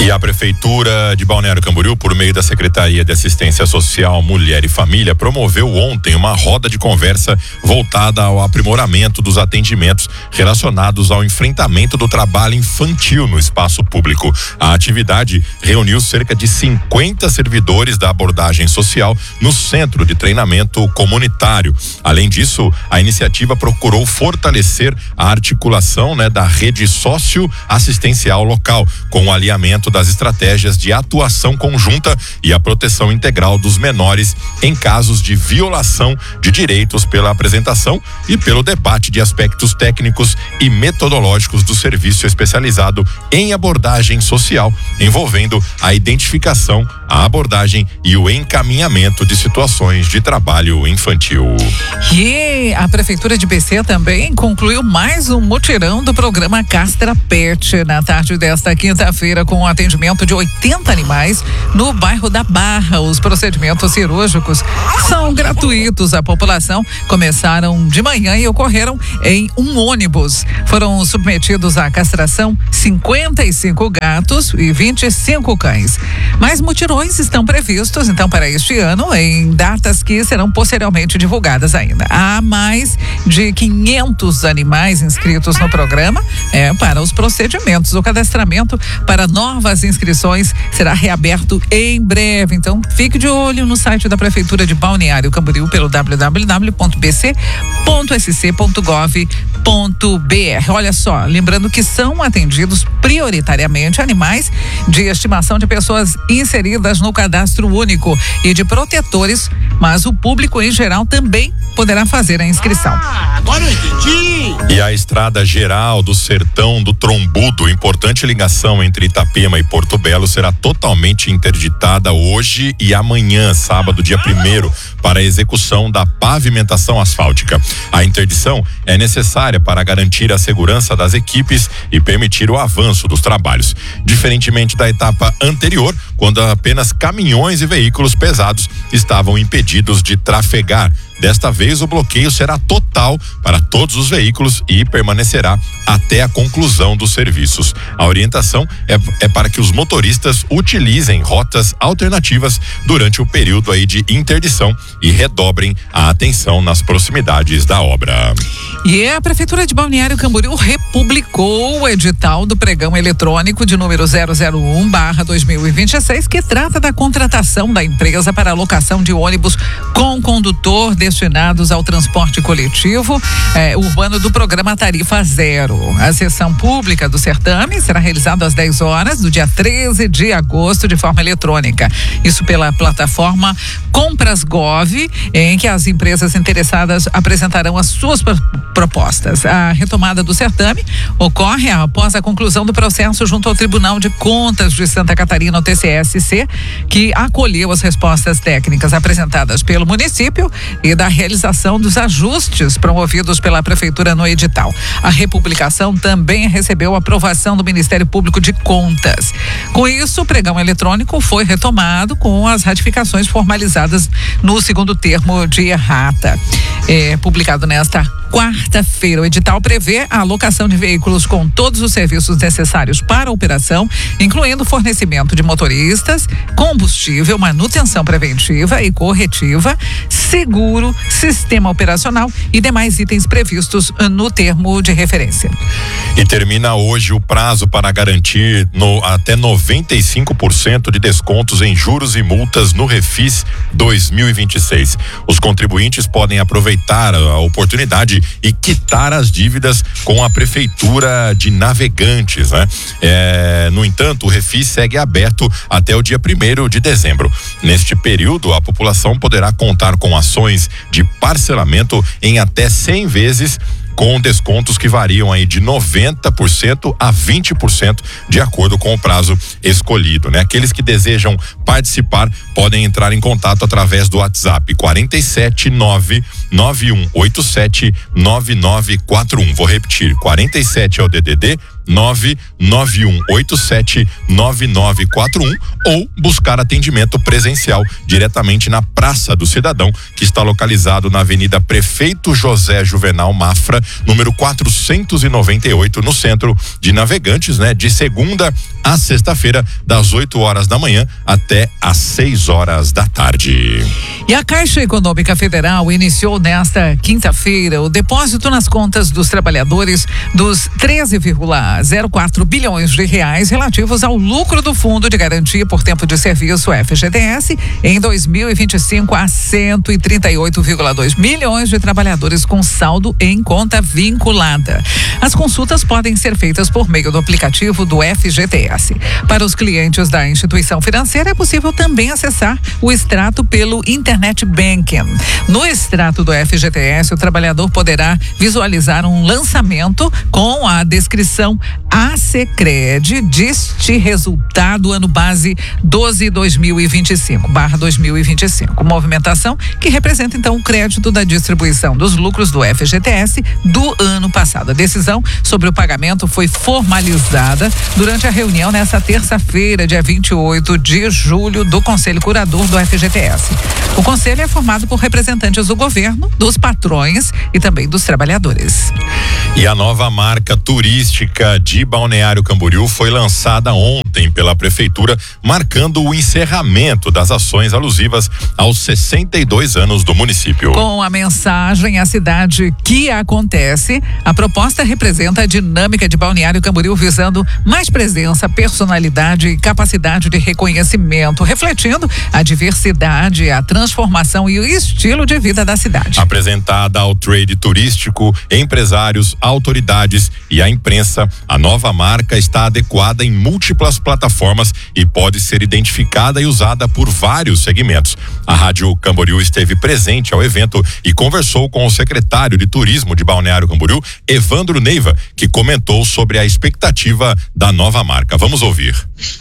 E a Prefeitura de Balneário Camboriú, por meio da Secretaria de Assistência Social, Mulher e Família, promoveu ontem uma roda de conversa voltada ao aprimoramento dos atendimentos relacionados ao enfrentamento do trabalho infantil no espaço público. A atividade reuniu cerca de 50 servidores da abordagem social no Centro de Treinamento Comunitário. Além disso, a iniciativa procurou fortalecer a articulação, da rede socioassistencial local, com o alinhamento das estratégias de atuação conjunta e a proteção integral dos menores em casos de violação de direitos, pela apresentação e pelo debate de aspectos técnicos e metodológicos do serviço especializado em abordagem social, envolvendo a identificação, a abordagem e o encaminhamento de situações de trabalho infantil. E a Prefeitura de BC também concluiu mais um mutirão do programa Castra Pet na tarde desta quinta-feira, com o atendimento de 80 animais no bairro da Barra. Os procedimentos cirúrgicos são gratuitos. A população começaram de manhã e ocorreram em um ônibus. Foram submetidos à castração 55 gatos e 25 cães. Mais mutirões estão previstos, então, para este ano, em datas que serão posteriormente divulgadas ainda. Há mais de 500 animais inscritos no programa para os procedimentos. O cadastramento para novas inscrições será reaberto em breve. Então, fique de olho no site da Prefeitura de Balneário Camboriú pelo www.bc.sc.gov.br. Olha só, lembrando que são atendidos prioritariamente animais de estimação de pessoas inseridas no cadastro único e de protetores, mas o público em geral também poderá fazer a inscrição. Agora eu entendi! E a estrada geral do Sertão do Trombudo, importante ligação entre Itapema e Porto Belo, será totalmente interditada hoje e amanhã, sábado, dia 1º, para a execução da pavimentação asfáltica. A interdição é necessária para garantir a segurança das equipes e permitir o avanço dos trabalhos. Diferentemente da etapa anterior, quando apenas caminhões e veículos pesados estavam impedidos de trafegar. Desta vez, o bloqueio será total para todos os veículos e permanecerá até a conclusão dos serviços. A orientação é para que os motoristas utilizem rotas alternativas durante o período de interdição e redobrem a atenção nas proximidades da obra. E a Prefeitura de Balneário Camboriú republicou o edital do pregão eletrônico de número 001/2026, que trata da contratação da empresa para alocação de ônibus com condutor destinados ao transporte coletivo urbano do programa Tarifa Zero. A sessão pública do certame será realizada às 10 horas do dia 13 de agosto de forma eletrônica. Isso pela plataforma Compras.gov, em que as empresas interessadas apresentarão as suas propostas. A retomada do certame ocorre após a conclusão do processo junto ao Tribunal de Contas de Santa Catarina, o TCSC, que acolheu as respostas técnicas apresentadas pelo município e da realização dos ajustes promovidos pela Prefeitura no edital. A republicação também recebeu a aprovação do Ministério Público de Contas. Com isso, o pregão eletrônico foi retomado com as ratificações formalizadas no segundo termo de errata. Publicado nesta quarta-feira, o edital prevê a alocação de veículos com todos os serviços necessários para a operação, incluindo fornecimento de motoristas, combustível, manutenção preventiva e corretiva, seguro, sistema operacional e demais itens previstos no termo de referência. E termina hoje o prazo para garantir até 95% de descontos em juros e multas no Refis 2026. Os contribuintes podem aproveitar a oportunidade e quitar as dívidas com a Prefeitura de Navegantes, no entanto, o Refis segue aberto até o dia 1º de dezembro. Neste período, a população poderá contar com ações de parcelamento em até 100 vezes, com descontos que variam de 90% a 20%, de acordo com o prazo escolhido, Aqueles que desejam participar podem entrar em contato através do WhatsApp 47991879941. Vou repetir, 47 é o DDD 991879941, ou buscar atendimento presencial diretamente na Praça do Cidadão, que está localizado na Avenida Prefeito José Juvenal Mafra, número 498, no centro de Navegantes, de segunda à sexta-feira, das 8 horas da manhã até às 6 horas da tarde. E a Caixa Econômica Federal iniciou nesta quinta-feira o depósito nas contas dos trabalhadores dos 13,04 bilhões de reais relativos ao lucro do Fundo de Garantia por Tempo de Serviço, FGTS, em 2025 a 138,2 milhões de trabalhadores com saldo em conta vinculada. As consultas podem ser feitas por meio do aplicativo do FGTS. Para os clientes da instituição financeira, é possível também acessar o extrato pelo Internet Banking. No extrato do FGTS, o trabalhador poderá visualizar um lançamento com a descrição ACCRED deste resultado ano base 12/2025. Movimentação que representa então o crédito da distribuição dos lucros do FGTS do ano passado. A decisão sobre o pagamento foi formalizada durante a reunião nesta terça-feira, dia 28 de julho, do Conselho Curador do FGTS. O conselho é formado por representantes do governo, dos patrões e também dos trabalhadores. E a nova marca turística de Balneário Camboriú foi lançada ontem pela prefeitura, marcando o encerramento das ações alusivas aos 62 anos do município. Com a mensagem "A cidade que acontece", a proposta representa a dinâmica de Balneário Camboriú, visando mais presença, personalidade e capacidade de reconhecimento, refletindo a diversidade, a transformação e o estilo de vida da cidade. Apresentada ao trade turístico, empresários, autoridades e à imprensa, a nova marca está adequada em múltiplas plataformas e pode ser identificada e usada por vários segmentos. A Rádio Camboriú esteve presente ao evento e conversou com o secretário de Turismo de Balneário Camboriú, Evandro Neiva, que comentou sobre a expectativa da nova marca. Vamos ouvir.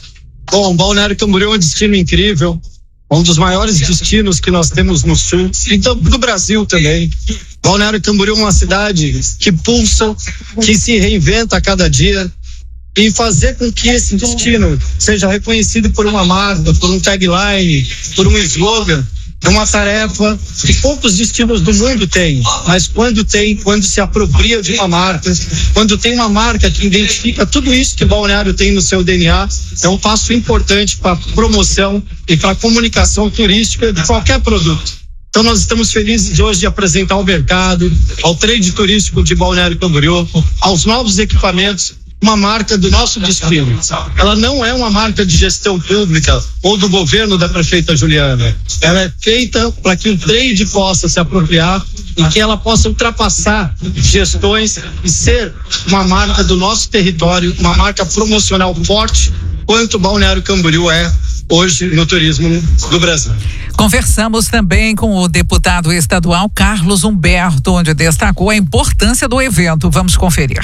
Bom, Balneário Camboriú é um destino incrível, um dos maiores destinos que nós temos no sul e do Brasil também. Balneário Camboriú é uma cidade que pulsa, que se reinventa a cada dia, e fazer com que esse destino seja reconhecido por uma marca, por um tagline, por um slogan, é uma tarefa que poucos destinos do mundo têm, mas quando se apropria de uma marca, quando tem uma marca que identifica tudo isso que Balneário tem no seu DNA, é um passo importante para a promoção e para a comunicação turística de qualquer produto. Então nós estamos felizes de hoje apresentar ao mercado, ao trade turístico de Balneário Camboriú, aos novos equipamentos, uma marca do nosso destino. Ela não é uma marca de gestão pública ou do governo da prefeita Juliana. Ela é feita para que o trade possa se apropriar e que ela possa ultrapassar gestões e ser uma marca do nosso território, uma marca promocional forte, quanto Balneário Camboriú é hoje no turismo do Brasil. Conversamos também com o deputado estadual Carlos Humberto, onde destacou a importância do evento. Vamos conferir.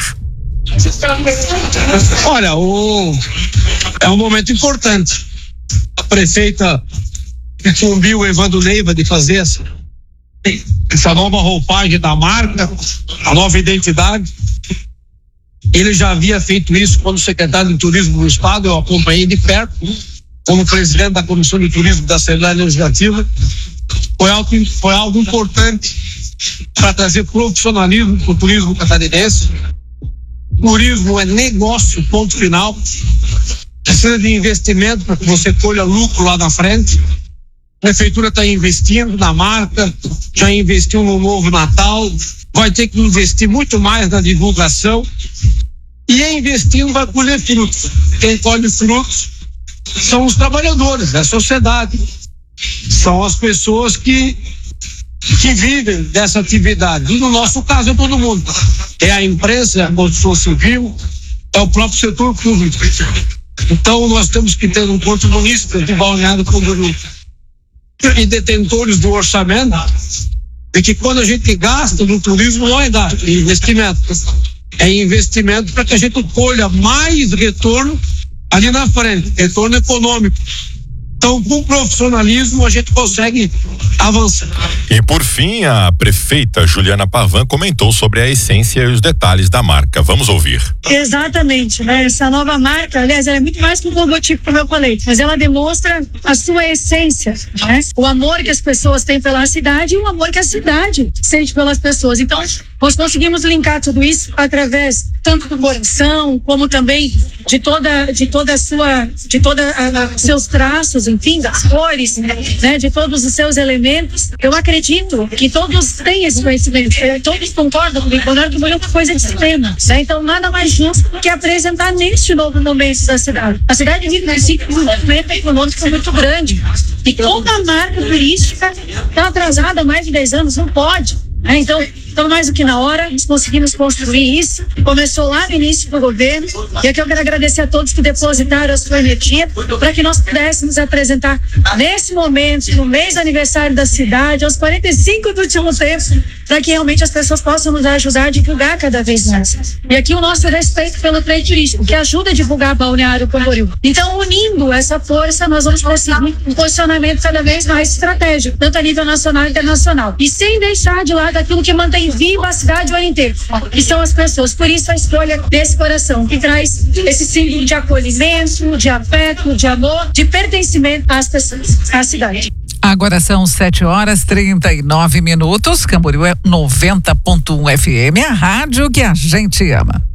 Olha, é um momento importante. A prefeita incumbiu o Evandro Neiva de fazer essa nova roupagem da marca, a nova identidade. Ele já havia feito isso quando secretário de Turismo do Estado, eu acompanhei de perto, como presidente da Comissão de Turismo da Assembleia Legislativa. Foi algo importante para trazer profissionalismo para o turismo catarinense. Turismo é negócio, ponto final. Precisa de investimento para que você colha lucro lá na frente. A prefeitura está investindo na marca, já investiu no novo Natal, vai ter que investir muito mais na divulgação e investindo vai colher frutos. Quem colhe frutos são os trabalhadores, é a sociedade, são as pessoas que vivem dessa atividade. E no nosso caso é todo mundo. É a imprensa, é a construção civil, é o próprio setor público. Então nós temos que ter um protagonista de Balneário Camboriú e detentores do orçamento, de que quando a gente gasta no turismo não é investimento. É investimento para que a gente colha mais retorno ali na frente, retorno econômico. Então, com profissionalismo, a gente consegue avançar. E por fim, a prefeita Juliana Pavan comentou sobre a essência e os detalhes da marca. Vamos ouvir. Exatamente, né? Essa nova marca, aliás, ela é muito mais que um logotipo, como eu falei, mas ela demonstra a sua essência, né? O amor que as pessoas têm pela cidade e o amor que a cidade sente pelas pessoas. Então, nós conseguimos linkar tudo isso através tanto do coração, como também de toda seus traços, enfim, das cores, né? De todos os seus elementos. Eu acredito que todos têm esse conhecimento, todos concordam comigo, Balneário Camboriú é uma coisa de cinema, né? Então, nada mais justo do que apresentar neste novo momento da cidade. A cidade vive um movimento econômico muito grande e toda a marca turística está atrasada há mais de 10 anos, não pode. Então, mais do que na hora, nós conseguimos construir isso. Começou lá no início do governo. E aqui eu quero agradecer a todos que depositaram a sua energia para que nós pudéssemos apresentar nesse momento, no mês do aniversário da cidade, aos 45 do último tempo, para que realmente as pessoas possam nos ajudar a divulgar cada vez mais. E aqui o nosso respeito pelo trade turístico, que ajuda a divulgar Balneário Camboriú. Então, unindo essa força, nós vamos conseguir um posicionamento cada vez mais estratégico, tanto a nível nacional e internacional. E sem deixar de lado aquilo que mantém viva a cidade o ano inteiro, que são as pessoas. Por isso a escolha desse coração, que traz esse símbolo de acolhimento, de afeto, de amor, de pertencimento às pessoas, à cidade. Agora são 7h39. Camboriú é 90.1 FM, a rádio que a gente ama.